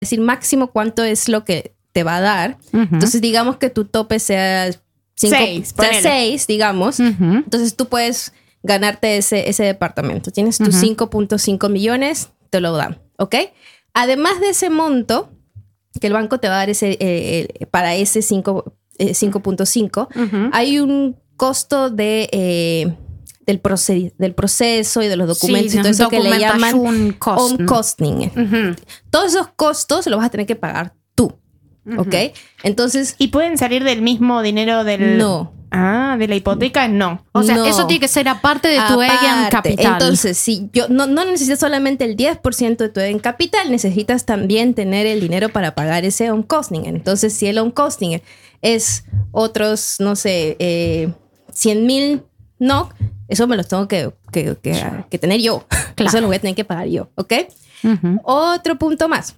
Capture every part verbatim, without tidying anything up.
decir máximo cuánto es lo que te va a dar. Uh-huh. Entonces, digamos que tu tope sea seis, digamos. Uh-huh. Entonces, tú puedes ganarte ese, ese departamento. Tienes tus uh-huh. cinco punto cinco millones, te lo dan, ¿ok? Además de ese monto que el banco te va a dar ese, eh, para ese cinco punto cinco, uh-huh. hay un costo de, eh, del, proced- del proceso y de los documentos, sí, y todo eso que le llaman omkostningen. Uh-huh. Todos esos costos los vas a tener que pagar tú, uh-huh. ¿ok? Entonces, ¿y pueden salir del mismo dinero del...? No. Ah, de la hipoteca, no. O sea, no. eso tiene que ser aparte de tu aparte. Egen capital. Entonces, si yo no, no necesitas solamente el diez por ciento de tu Egen capital, necesitas también tener el dinero para pagar ese omkostningen. Entonces, si el omkostningen es otros, no sé, eh, cien mil N O K, eso me los tengo que, que, que, que tener yo. Claro. Eso lo voy a tener que pagar yo, ¿ok? Uh-huh. Otro punto más.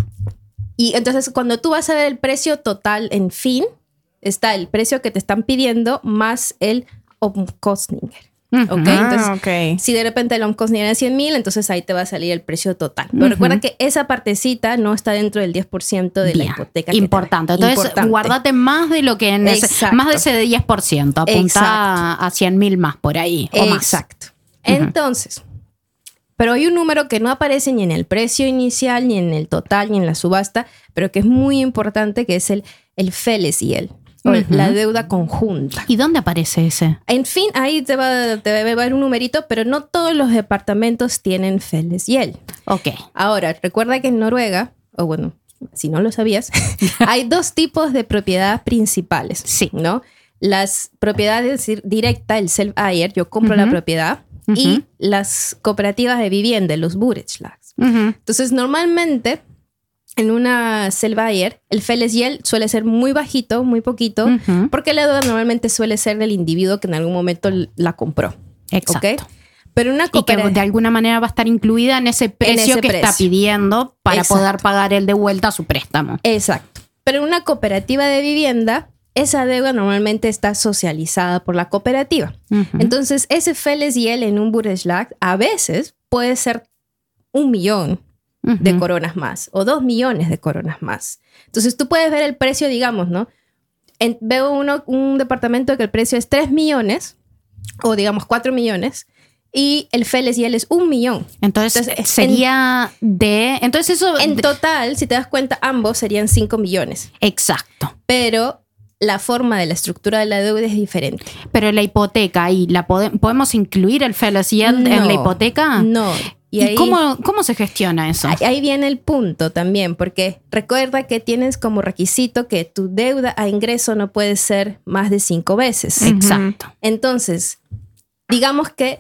Y entonces, cuando tú vas a ver el precio total en fin, está el precio que te están pidiendo más el omkostninger. Uh-huh. ¿Ok? Entonces, ah, okay. si de repente el omkostninger es cien mil, entonces ahí te va a salir el precio total. Pero uh-huh. recuerda que esa partecita no está dentro del diez por ciento de Bien. La hipoteca. Importante. Que te Entonces, Importante. guárdate más de lo que en ese, más de ese diez por ciento. Apunta Exacto. a cien mil más por ahí. O Exacto. Más. Entonces, uh-huh. pero hay un número que no aparece ni en el precio inicial, ni en el total, ni en la subasta, pero que es muy importante, que es el, el Fellesgäld. Uh-huh. La deuda conjunta. ¿Y dónde aparece ese? En fin, ahí te va, te va a dar un numerito, pero no todos los departamentos tienen Fellesgäld. Ok. Ahora, recuerda que en Noruega, o bueno, si no lo sabías, hay dos tipos de propiedad principales. Sí. ¿No? Las propiedades directas, el self-ejer, yo compro uh-huh. la propiedad, uh-huh. y las cooperativas de vivienda, los borettslags. Uh-huh. Entonces, normalmente, en una self-ejer, el Fellesgäld suele ser muy bajito, muy poquito, uh-huh. porque la deuda normalmente suele ser del individuo que en algún momento la compró. Exacto. ¿Okay? Pero una cooperativa, y que de alguna manera va a estar incluida en ese precio en ese que precio. Está pidiendo para Exacto. poder pagar él de vuelta su préstamo. Exacto. Pero en una cooperativa de vivienda, esa deuda normalmente está socializada por la cooperativa. Uh-huh. Entonces, ese Fellesgäld en un borettslag a veces puede ser un millón uh-huh. de coronas más o dos millones de coronas más. Entonces, tú puedes ver el precio, digamos, ¿no? En, veo uno, un departamento que el precio es tres millones o digamos cuatro millones y el Fellesgäld es un millón. Entonces, entonces sería en, de... Entonces eso... En total, si te das cuenta, ambos serían cinco millones. Exacto. Pero la forma de la estructura de la deuda es diferente. Pero la hipoteca, ¿y la pode- podemos incluir el Fellesgäld no, en la hipoteca? No. ¿Y, ¿Y ahí, cómo, cómo se gestiona eso? Ahí viene el punto también, porque recuerda que tienes como requisito que tu deuda a ingreso no puede ser más de cinco veces. Exacto. Entonces, digamos que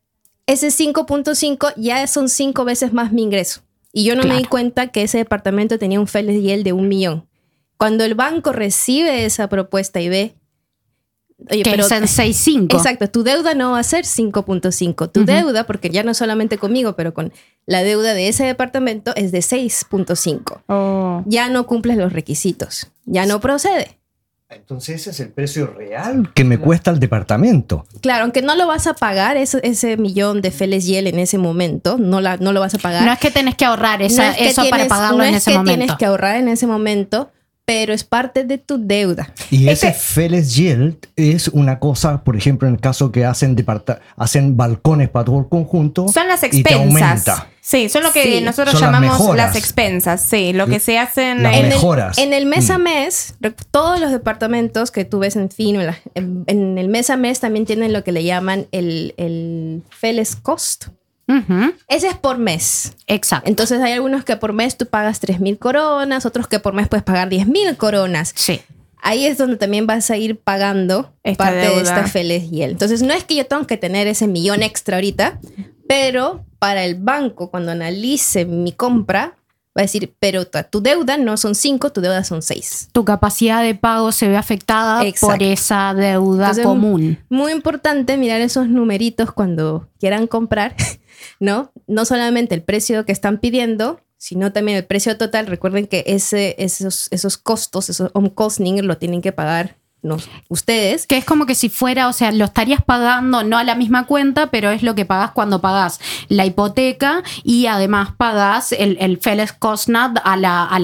ese cinco punto cinco ya son cinco veces más mi ingreso. Y yo no claro. me di cuenta que ese departamento tenía un Fellesgäld de un millón. Cuando el banco recibe esa propuesta y ve... Oye, que pero, es el seis punto cinco. Exacto, tu deuda no va a ser cinco punto cinco. Tu uh-huh. deuda, porque ya no solamente conmigo, pero con la deuda de ese departamento es de seis punto cinco. Oh. Ya no cumples los requisitos. Ya no procede. Entonces ese es el precio real que me cuesta el departamento. Claro, aunque no lo vas a pagar, ese, ese millón de Fellesgäld en ese momento, no, la, no lo vas a pagar. No es que tenés que ahorrar esa, no es que eso tienes, para pagarlo no en es ese que momento. Tienes que ahorrar en ese momento, pero es parte de tu deuda. Y ese Fellesgäld es una cosa, por ejemplo, en el caso que hacen, departa- hacen balcones para todo el conjunto. Son las expensas. Y te aumenta. Sí, son lo que sí. nosotros son llamamos las, las expensas. Sí, lo que se hacen las en, mejoras. El, en el mes a mes, todos los departamentos que tú ves en fin, en, en el mes a mes también tienen lo que le llaman el, el Felleskost. Uh-huh. Ese es por mes. Exacto. Entonces hay algunos que por mes tú pagas tres mil coronas, otros que por mes puedes pagar diez mil coronas. Sí. Ahí es donde también vas a ir pagando esta parte deuda. de esta Fellesgäld. Entonces no es que yo tengo que tener ese millón extra ahorita, pero para el banco cuando analice mi compra va a decir, pero tu, tu deuda no son cinco, tu deuda son seis. Tu capacidad de pago se ve afectada Exacto. por esa deuda Entonces, común. Muy importante mirar esos numeritos cuando quieran comprar, ¿no? No solamente el precio que están pidiendo, sino también el precio total. Recuerden que ese, esos, esos costos, esos omkostninger lo tienen que pagar nos, ustedes. Que es como que si fuera, o sea, lo estarías pagando no a la misma cuenta, pero es lo que pagás cuando pagás la hipoteca y además pagás el, el Felleskostnad a la, a la